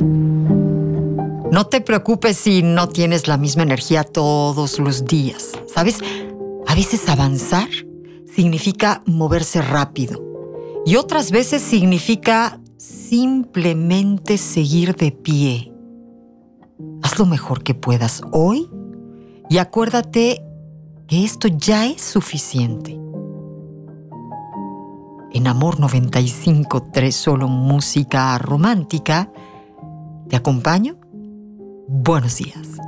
No te preocupes si no tienes la misma energía todos los días. ¿Sabes? A veces avanzar significa moverse rápido y otras veces significa simplemente seguir de pie. Haz lo mejor que puedas hoy y acuérdate que esto ya es suficiente. En Amor 95.3, solo música romántica, ¿te acompaño? Buenos días.